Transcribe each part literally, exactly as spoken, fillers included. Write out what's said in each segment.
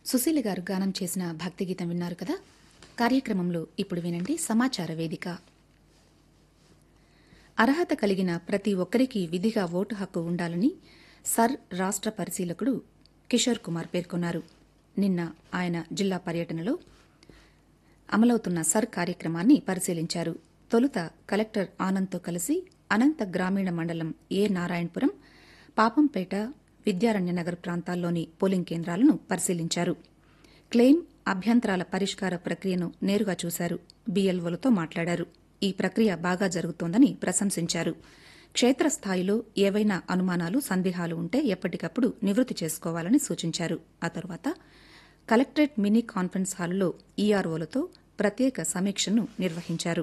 సుశీల గారు గానం చేసిన భక్తి గీతం విన్నారు కదా. కార్యక్రమంలో ఇప్పుడు వినండి సమాచార వేదిక. అర్హత కలిగిన ప్రతి ఒక్కరికి విధిగా ఓటు హక్కు ఉండాలని సర్ రాష్ట పరిశీలకుడు కిషోర్ కుమార్ పేర్కొన్నారు. నిన్న ఆయన జిల్లా పర్యటనలో అమలవుతున్న సర్ కార్యక్రమాన్ని పరిశీలించారు. తొలుత కలెక్టర్ ఆనంద్తో కలిసి అనంత గ్రామీణ మండలం ఏ నారాయణపురం, పాపంపేట, విద్యారణ్యనగర్ ప్రాంతాల్లోని పోలింగ్ కేంద్రాలను పరిశీలించారు. క్లెయిమ్, అభ్యంతరాల పరిష్కార ప్రక్రియను నేరుగా చూశారు. బీఎల్ఓలతో మాట్లాడారు. ఈ ప్రక్రియ బాగా జరుగుతోందని ప్రశంసించారు. క్షేత్రస్థాయిలో ఏవైనా అనుమానాలు, సందేహాలు ఉంటే ఎప్పటికప్పుడు నివృత్తి చేసుకోవాలని సూచించారు. ఆ తర్వాత కలెక్టరేట్ మినీ కాన్ఫరెన్స్ హాలులో ఈఆర్ఓలతో ప్రత్యేక సమీక్షను నిర్వహించారు.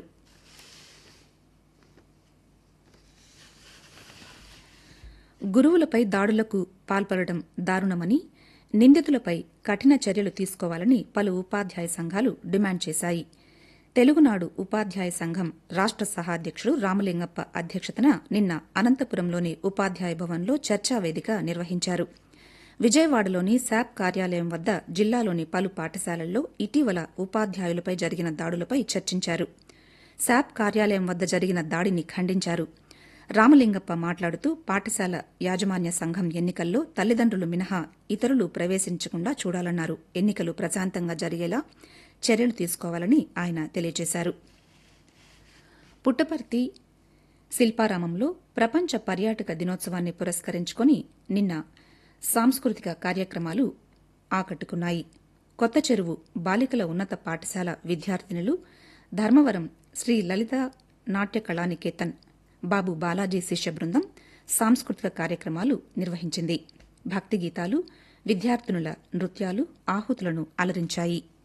గురువులపై దాడులకు పాల్పడడం దారుణమని, నిందితులపై కఠిన చర్యలు తీసుకోవాలని పలు ఉపాధ్యాయ సంఘాలు డిమాండ్ చేశాయి. తెలుగునాడు ఉపాధ్యాయ సంఘం రాష్ట సహాధ్యక్షుడు రామలింగప్ప అధ్యక్షతన నిన్న అనంతపురంలోని ఉపాధ్యాయ భవన్లో చర్చావేదిక నిర్వహించారు. విజయవాడలోని శాప్ కార్యాలయం వద్ద జిల్లాలోని పలు పాఠశాలల్లో ఇటీవల ఉపాధ్యాయులపై జరిగిన దాడులపై చర్చించారు. శాప్ కార్యాలయం వద్ద జరిగిన దాడిని ఖండించారు. రామలింగప్ప మాట్లాడుతూ పాఠశాల యాజమాన్య సంఘం ఎన్నికల్లో తల్లిదండ్రులు మినహా ఇతరులు ప్రవేశించకుండా చూడాలన్నారు. ఎన్నికలు ప్రశాంతంగా జరిగేలా చర్యలు తీసుకోవాలని ఆయన తెలియజేశారు. పుట్టపర్తి శిల్పారామంలో ప్రపంచ పర్యాటక దినోత్సవాన్ని పురస్కరించుకుని నిన్న సాంస్కృతిక కార్యక్రమాలు ఆకట్టుకున్నాయి. కొత్త చెరువు బాలికల ఉన్నత పాఠశాల విద్యార్థినులు ధర్మవరం శ్రీ లలిత నాట్య కళానికేతన్ బాబు బాలాజీ శిష్య బృందం సాంస్కృతిక కార్యక్రమాలు నిర్వహించింది. భక్తి గీతాలు, విద్యార్థినుల నృత్యాలు ఆహుతులను అలరించాయి.